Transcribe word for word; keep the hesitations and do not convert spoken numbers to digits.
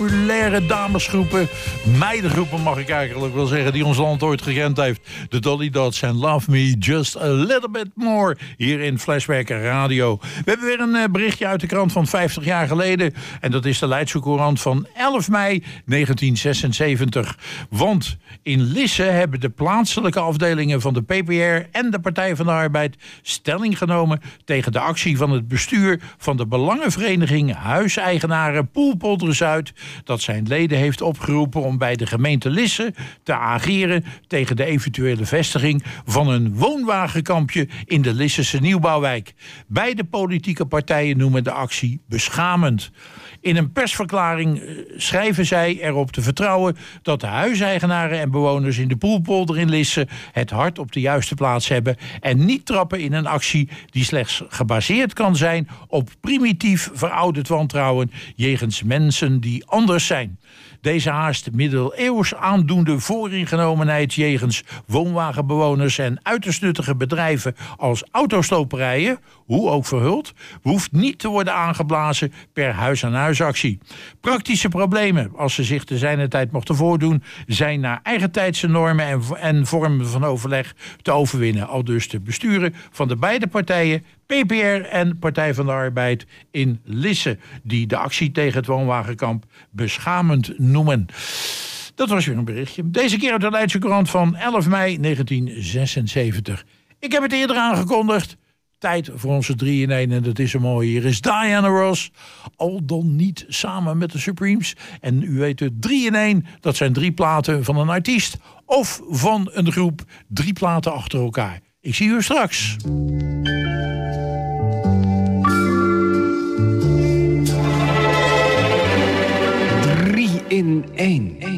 populaire damesgroepen, meidengroepen mag ik eigenlijk wel zeggen, die ons land ooit gekend heeft. De Dolly Dots en Love Me Just a Little Bit More hier in Flashback Radio. We hebben weer een berichtje uit de krant van vijftig jaar geleden. En dat is de Leidse Courant van elf mei negentien zesenzeventig. Want in Lisse hebben de plaatselijke afdelingen van de P P R en de Partij van de Arbeid stelling genomen tegen de actie van het bestuur van de Belangenvereniging Huiseigenaren Poelpolder Zuid, dat zijn leden heeft opgeroepen om bij de gemeente Lisse te ageren tegen de eventuele vestiging van een woonwagenkampje in de Lissese nieuwbouwwijk. Beide politieke partijen noemen de actie beschamend. In een persverklaring schrijven zij erop te vertrouwen dat de huiseigenaren en bewoners in de Poelpolder in Lisse het hart op de juiste plaats hebben en niet trappen in een actie die slechts gebaseerd kan zijn op primitief verouderd wantrouwen jegens mensen die anders zijn. Deze haast middeleeuws aandoende vooringenomenheid jegens woonwagenbewoners en uiterst nuttige bedrijven als autostoperijen, hoe ook verhuld, hoeft niet te worden aangeblazen per huis-aan-huisactie. Praktische problemen, als ze zich te zijner tijd mochten voordoen, zijn naar eigentijdse normen en, en vormen van overleg te overwinnen. Aldus de besturen van de beide partijen, P P R en Partij van de Arbeid in Lisse, die de actie tegen het woonwagenkamp beschamend noemen. Dat was weer een berichtje. Deze keer uit de Leidse Courant van elf mei negentien zesenzeventig. Ik heb het eerder aangekondigd. Tijd voor onze drie in één en dat is een mooie. Hier is Diana Ross, al dan niet samen met de Supremes. En u weet het, drie in één, dat zijn drie platen van een artiest of van een groep. Drie platen achter elkaar. Ik zie u straks. drie in één.